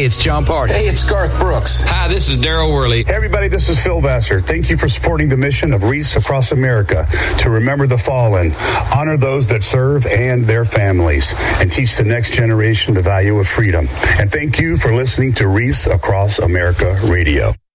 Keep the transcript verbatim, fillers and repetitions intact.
it's John Party. Hey, it's Garth Brooks. Hi, this is Daryl Worley. Hey, everybody, this is Phil Vassar. Thank you for supporting the mission of Wreaths Across America to remember the fallen, honor those that serve and their families, and teach the next generation the value of freedom. And thank you for listening to Wreaths Across America Radio.